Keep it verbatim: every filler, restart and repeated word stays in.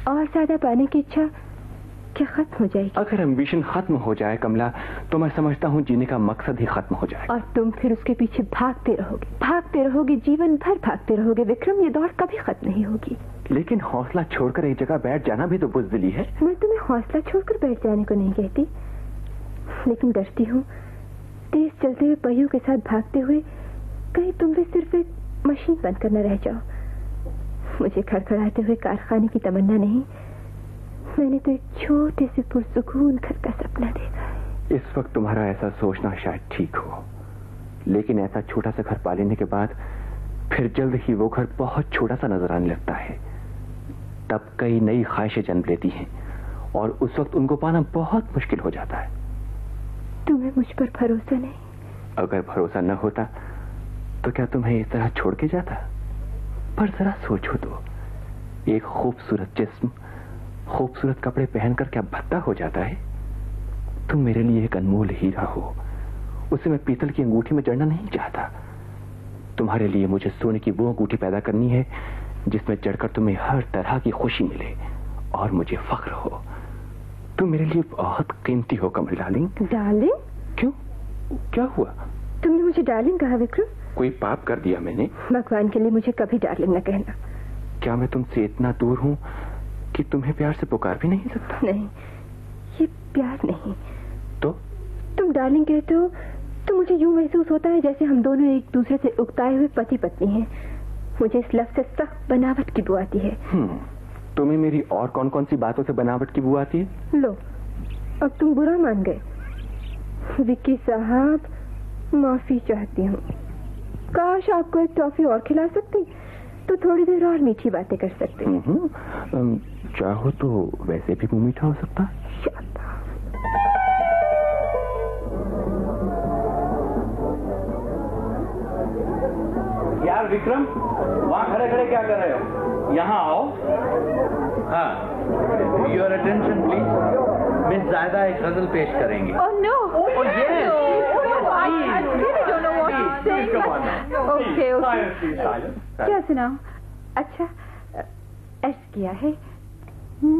और ज्यादा पाने की इच्छा क्या खत्म हो जाएगी? अगर एम्बिशन खत्म हो जाए कमला, तो मैं समझता हूँ जीने का मकसद ही खत्म हो जाए। और तुम फिर उसके पीछे भागते रहोगे, भागते रहोगे, जीवन भर भागते रहोगे विक्रम। ये दौड़ कभी खत्म नहीं होगी। लेकिन हौसला छोड़कर एक जगह बैठ जाना भी तो बुज़दिली है। मैं तुम्हें हौसला छोड़कर बैठ जाने को नहीं कहती, लेकिन डरती हूँ तेज चलते हुए पहियों के साथ भागते हुए कहीं तुम भी सिर्फ एक मशीन बनकर न रह जाओ। मुझे खड़खड़ाते हुए कारखाने की तमन्ना नहीं, मैंने तो एक छोटे से पुरसुकून घर का सपना देखा है। इस वक्त तुम्हारा ऐसा सोचना शायद ठीक हो, लेकिन ऐसा छोटा सा घर पा लेने के बाद फिर जल्द ही वो घर बहुत छोटा सा नजर आने लगता है। तब कई नई ख्वाहिशें जन्म लेती हैं और उस वक्त उनको पाना बहुत मुश्किल हो जाता है। तुम्हें मुझ पर भरोसा नहीं? अगर भरोसा न होता तो क्या तुम्हें इस तरह छोड़ के जाता? पर जरा सोचो तो, एक खूबसूरत जिस्म खूबसूरत कपड़े पहनकर क्या भद्दा हो जाता है? तुम मेरे लिए एक अनमोल हीरा हो, उसे मैं पीतल की अंगूठी में जड़ना नहीं चाहता। तुम्हारे लिए मुझे सोने की वो अंगूठी पैदा करनी है जिसमें जड़कर तुम्हें हर तरह की खुशी मिले और मुझे फख्र हो। तुम मेरे लिए बहुत कीमती हो कमल डार्लिंग। डार्लिंग? क्यों, क्या हुआ? तुमने मुझे डार्लिंग कहा विक्रम? कोई पाप कर दिया मैंने? भगवान के लिए मुझे कभी डार्लिंग न कहना। क्या मैं तुमसे इतना दूर हूँ कि तुम्हें प्यार से पुकार भी नहीं सकता? नहीं, ये प्यार नहीं। तो तुम डार्लिंग कहते हो तो मुझे यूं महसूस होता है जैसे हम दोनों एक दूसरे से उगताए हुए पति पत्नी हैं। मुझे इस लफ्ज से सख्त बनावट की बू आती है। हम्म, तुम्हें मेरी और कौन कौन सी बातों से बनावट की बू आती है? लो, अब तुम बुरा मान गए। विक्की साहब, माफी चाहती हूँ। काश आपको एक टॉफी और खिला सकती तो थोड़ी देर और मीठी बातें कर सकते। हम्म, चाहो तो वैसे भी मुंह मीठा हो सकता है। यार विक्रम, वहाँ खड़े खड़े क्या कर रहे हो? यहाँ आओ। हाँ, योर अटेंशन प्लीज। मिस ज़ायदा एक गजल पेश करेंगी। Oh no, oh yes, I really don't know what to say. Okay, okay. क्या सुनाऊं? अच्छा, ऐश किया है